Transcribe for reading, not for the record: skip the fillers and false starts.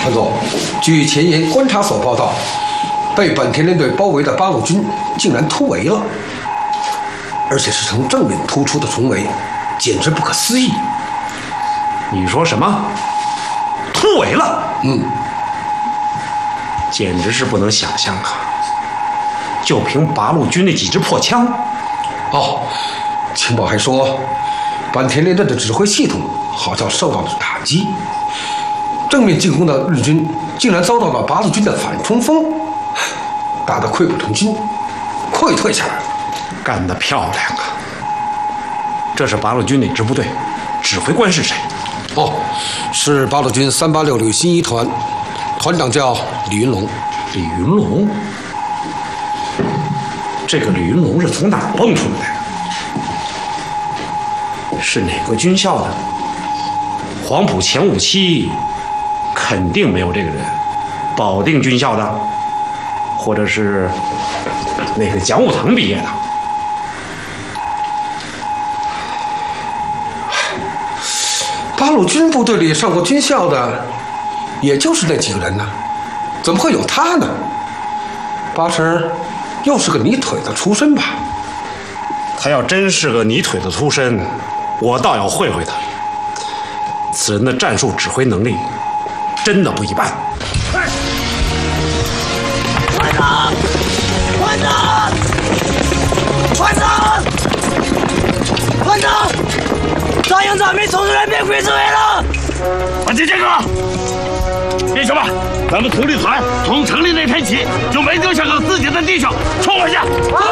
团总，据前沿观察所报道，被本田联队包围的八路军竟然突围了，而且是从正面突出的重围，简直不可思议。 你说什么？突围了？简直是不能想象啊！就凭八路军那几支破枪。 情报还说，坂田联队的指挥系统好像受到了打击，正面进攻的日军竟然遭到了八路军的反冲锋，打得溃不成军，溃退下来了。 干得漂亮啊！这是八路军哪支部队？指挥官是谁？ 是八路军386旅新一团，团长叫李云龙。 李云龙？这个李云龙是从哪儿蹦出来的？是哪个军校的？黄埔前5期肯定没有这个人。保定军校的，或者是那个讲武堂毕业的。 八路军部队里上过军校的，也就是那几个人呢，怎么会有他呢？八成又是个泥腿子出身吧？ 他要真是个泥腿子出身，我倒要会会他。此人的战术指挥能力真的不一般。 团长！团长！团长！团长！张营长被冲出来变鬼子围了！ 金剑哥，弟兄们，咱们土力团从成立那天起就没丢下过自己的弟兄，冲我下！